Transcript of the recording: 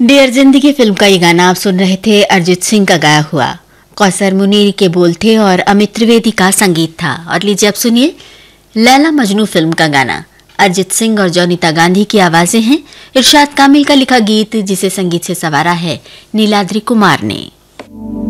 Dear जिंदगी film का ये गाना आप सुन रहे थे। अरिजीत सिंह का गाया हुआ, कौसर मुनीर के बोल थे और अमित त्रिवेदी का संगीत था। और लीजिए अब सुनिए लैला मजनू फिल्म का गाना। अरिजीत सिंह और जॉनिता गांधी की आवाजें हैं। इरशाद कामिल का लिखा गीत जिसे संगीत से संवारा है नीलाद्रि कुमार ने।